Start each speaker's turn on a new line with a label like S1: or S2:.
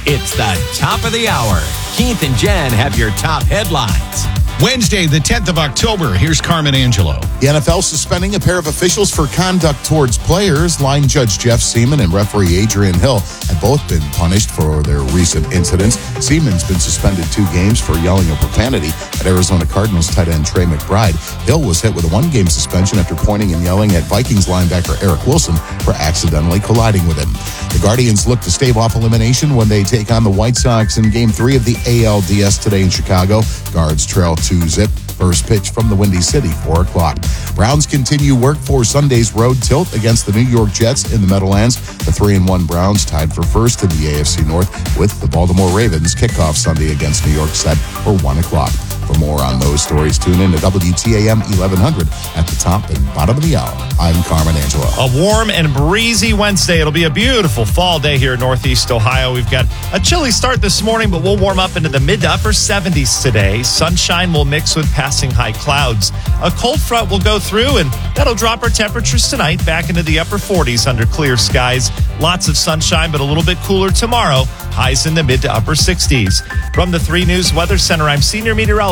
S1: It's the top of the hour. Keith and Jen have your top headlines.
S2: Wednesday, the 10th of October. Here's Carmen Angelo.
S3: The NFL suspending a pair of officials for conduct towards players. Line judge Jeff Seaman and referee Adrian Hill have both been punished for their recent incidents. Seaman's been suspended 2 games for yelling a profanity at Arizona Cardinals tight end Trey McBride. Hill was hit with a 1-game suspension after pointing and yelling at Vikings linebacker Eric Wilson for accidentally colliding with him. The Guardians look to stave off elimination when they take on the White Sox in Game 3 of the ALDS today in Chicago. Guards trail 2-zip. First pitch from the Windy City, 4 o'clock. Browns continue work for Sunday's road tilt against the New York Jets in the Meadowlands. The 3-1 Browns tied for first in the AFC North with the Baltimore Ravens kickoff Sunday against New York set for 1 o'clock. For more on those stories, tune in to WTAM 1100 at the top and bottom of the hour. I'm Carmen Angelo.
S4: A warm and breezy Wednesday. It'll be a beautiful fall day here in Northeast Ohio. We've got a chilly start this morning, but we'll warm up into the mid to upper 70s today. Sunshine will mix with passing high clouds. A cold front will go through, and that'll drop our temperatures tonight back into the upper 40s under clear skies. Lots of sunshine, but a little bit cooler tomorrow. Highs in the mid to upper 60s. From the 3 News Weather Center, I'm Senior Meteorologist